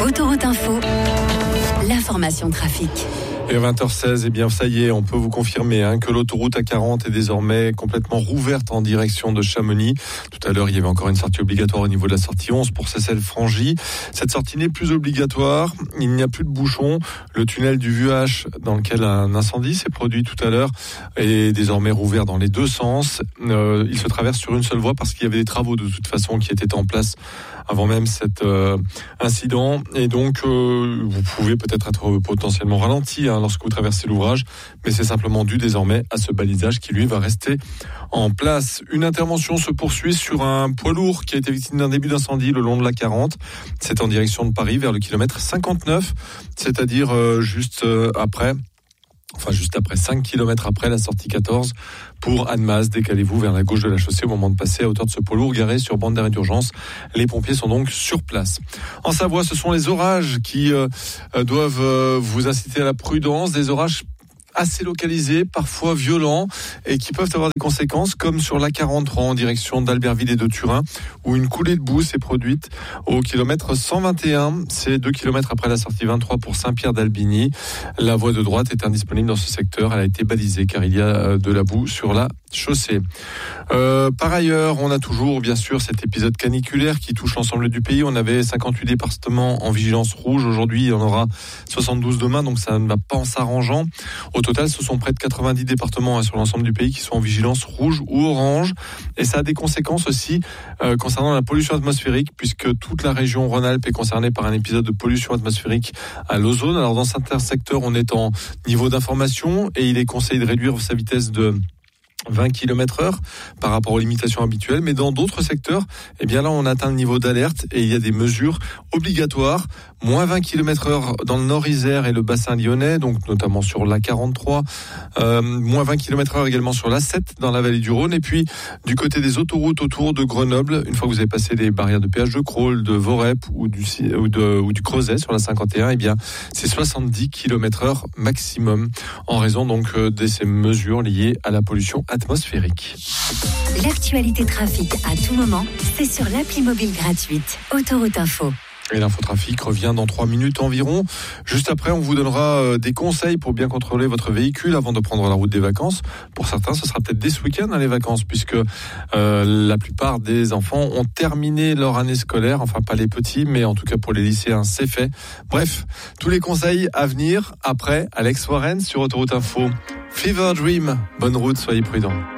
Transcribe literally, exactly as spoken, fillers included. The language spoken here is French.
Autoroute Info, l'information trafic. Et à vingt heures seize, eh bien, ça y est, on peut vous confirmer hein, que l'autoroute A quarante est désormais complètement rouverte en direction de Chamonix. Tout à l'heure, il y avait encore une sortie obligatoire au niveau de la sortie onze pour Seyssel-Frangy. Cette sortie n'est plus obligatoire. Il n'y a plus de bouchons. Le tunnel du Vuache, dans lequel un incendie s'est produit tout à l'heure, est désormais rouvert dans les deux sens. Euh, il se traverse sur une seule voie parce qu'il y avait des travaux de toute façon qui étaient en place avant même cet euh, incident. Et donc, euh, vous pouvez peut-être être potentiellement ralenti hein, lorsque vous traversez l'ouvrage, mais c'est simplement dû désormais à ce balisage qui, lui, va rester en place. Une intervention se poursuit sur un poids lourd qui a été victime d'un début d'incendie le long de l'A quarante. C'est en direction de Paris, vers le kilomètre cinquante-neuf, c'est-à-dire euh, juste euh, après... Enfin, juste après, cinq kilomètres après la sortie quatorze pour Annemasse. Décalez-vous vers la gauche de la chaussée au moment de passer à hauteur de ce poids lourd garé sur bande d'arrêt d'urgence. Les pompiers sont donc sur place. En Savoie, ce sont les orages qui euh, doivent euh, vous inciter à la prudence. Des orages assez localisés, parfois violents, et qui peuvent avoir des conséquences, comme sur l'A quarante-trois en direction d'Albertville et de Turin, où une coulée de boue s'est produite au kilomètre cent vingt et un. C'est deux kilomètres après la sortie vingt-trois pour Saint-Pierre d'Albigny. La voie de droite est indisponible dans ce secteur. Elle a été balisée car il y a de la boue sur la chaussée. Euh, par ailleurs, on a toujours, bien sûr, cet épisode caniculaire qui touche l'ensemble du pays. On avait cinquante-huit départements en vigilance rouge. Aujourd'hui, il y en aura soixante-douze demain, donc ça ne va pas en s'arrangeant. Au total, ce sont près de quatre-vingt-dix départements hein, sur l'ensemble du pays qui sont en vigilance rouge ou orange. Et ça a des conséquences aussi euh, concernant la pollution atmosphérique, puisque toute la région Rhône-Alpes est concernée par un épisode de pollution atmosphérique à l'ozone. Alors, dans certains secteurs, on est en niveau d'information et il est conseillé de réduire sa vitesse de vingt kilomètres heure par rapport aux limitations habituelles, mais dans d'autres secteurs, eh bien là on atteint le niveau d'alerte et il y a des mesures obligatoires. Moins vingt kilomètres heure dans le Nord-Isère et le bassin lyonnais, donc notamment sur l'A quarante-trois, euh, moins vingt kilomètres heure également sur l'A sept dans la vallée du Rhône, et puis du côté des autoroutes autour de Grenoble, une fois que vous avez passé les barrières de péage de Crolles, de Vorep ou du, ou, de, ou du Creuset sur la cinquante et un, eh bien c'est soixante-dix kilomètres heure maximum en raison donc de ces mesures liées à la pollution atmosphérique. L'actualité trafic à tout moment, c'est sur l'appli mobile gratuite Autoroute Info. Et l'infotrafic revient dans trois minutes environ. Juste après, on vous donnera des conseils pour bien contrôler votre véhicule avant de prendre la route des vacances. Pour certains, ce sera peut-être dès ce week-end hein, les vacances, puisque euh, la plupart des enfants ont terminé leur année scolaire. Enfin, pas les petits, mais en tout cas pour les lycéens, c'est fait. Bref, tous les conseils à venir après Alex Warren sur Autoroute Info. Fever Dream, bonne route, soyez prudents.